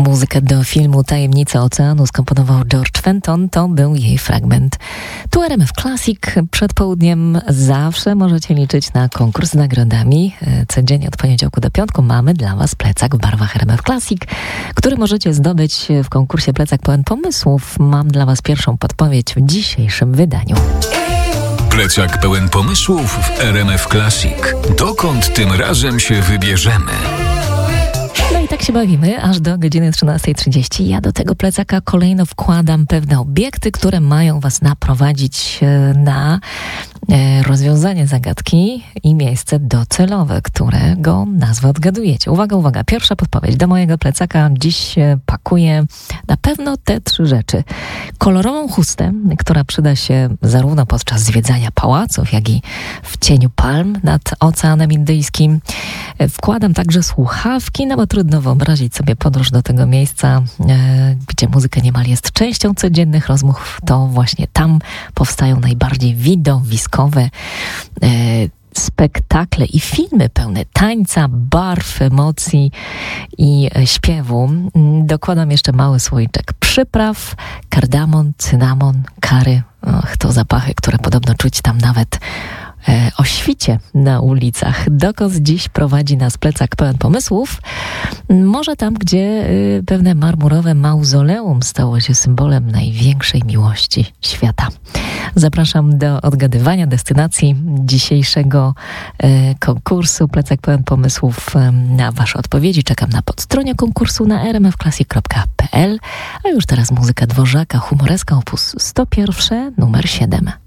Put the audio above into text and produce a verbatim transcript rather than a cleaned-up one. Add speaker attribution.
Speaker 1: Muzykę do filmu Tajemnica Oceanu skomponował George Fenton, to był jej fragment. Tu R M F Classic. Przed południem zawsze możecie liczyć na konkurs z nagrodami. Codziennie od poniedziałku do piątku mamy dla Was plecak w barwach R M F Classic, który możecie zdobyć w konkursie Plecak Pełen Pomysłów. Mam dla Was pierwszą podpowiedź w dzisiejszym wydaniu.
Speaker 2: Plecak pełen pomysłów w R M F Classic. Dokąd tym razem się wybierzemy?
Speaker 1: No i tak się bawimy aż do godziny trzynastej trzydzieści. Ja do tego plecaka kolejno wkładam pewne obiekty, które mają Was naprowadzić na rozwiązanie zagadki i miejsce docelowe, którego nazwę odgadujecie. Uwaga, uwaga, pierwsza podpowiedź. Do mojego plecaka dziś pakuję na pewno te trzy rzeczy. Kolorową chustę, która przyda się zarówno podczas zwiedzania pałaców, jak i w cieniu palm nad Oceanem Indyjskim. Wkładam także słuchawki, no bo trudno wyobrazić sobie podróż do tego miejsca, gdzie muzyka niemal jest częścią codziennych rozmów. To właśnie tam powstają najbardziej widowiskowe spektakle i filmy pełne tańca, barw, emocji i śpiewu. Dokładam jeszcze mały słoiczek przypraw, kardamon, cynamon, kary. Och, to zapachy, które podobno czuć tam nawet e, o świcie na ulicach. Dokąd dziś prowadzi nas plecak pełen pomysłów? Może tam, gdzie y, pewne marmurowe mauzoleum stało się symbolem największej miłości świata. Zapraszam do odgadywania destynacji dzisiejszego e, konkursu Plecak Pełen Pomysłów. E, na Wasze odpowiedzi czekam na podstronie konkursu na r m f classic kropka p l. A już teraz muzyka Dworzaka, humoreska opus sto jeden, numer siedem.